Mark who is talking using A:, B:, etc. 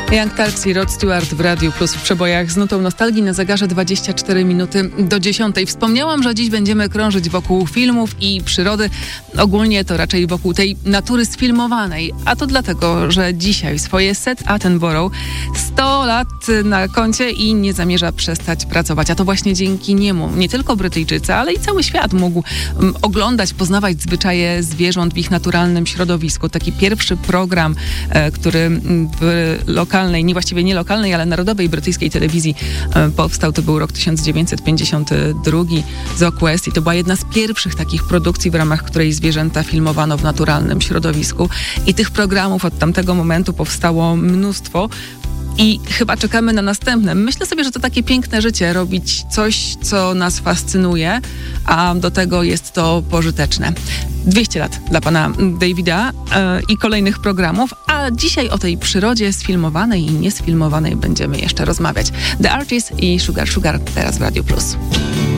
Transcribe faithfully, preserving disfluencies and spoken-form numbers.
A: Young Turks i Rod Stewart w Radiu Plus w przebojach z nutą nostalgii na zegarze dwadzieścia cztery minuty do dziesiątej. Wspomniałam, że dziś będziemy krążyć wokół filmów i przyrody. Ogólnie to raczej wokół tej natury sfilmowanej. A to dlatego, że dzisiaj swoje set Attenborough sto lat na koncie i nie zamierza przestać pracować. A to właśnie dzięki niemu nie tylko Brytyjczycy, ale i cały świat mógł um, oglądać, poznawać zwyczaje zwierząt w ich naturalnym środowisku. Taki pierwszy program, e, który w lokalnej, nie właściwie nie lokalnej, ale narodowej brytyjskiej telewizji e, powstał. To był rok tysiąc dziewięćset pięćdziesiąty drugi z O Quest i to była jedna z pierwszych takich produkcji, w ramach której zwierzęta filmowano w naturalnym środowisku. I tych programów od tamtego momentu powstało mnóstwo. I chyba czekamy na następne. Myślę sobie, że to takie piękne życie, robić coś, co nas fascynuje, a do tego jest to pożyteczne. dwieście lat dla pana Davida e, i kolejnych programów, a dzisiaj o tej przyrodzie sfilmowanej i niesfilmowanej będziemy jeszcze rozmawiać. The Artists i Sugar Sugar teraz w Radiu Plus.